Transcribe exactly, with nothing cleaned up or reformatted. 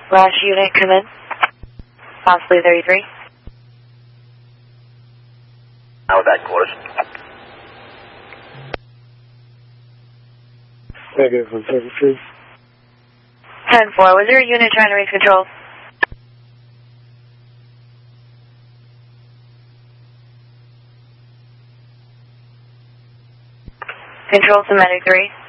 Last unit, come in. Possibly thirty-three. Now back quarters. Negative on thirty-three. ten four, was there a unit trying to reach control? Control to Medic three.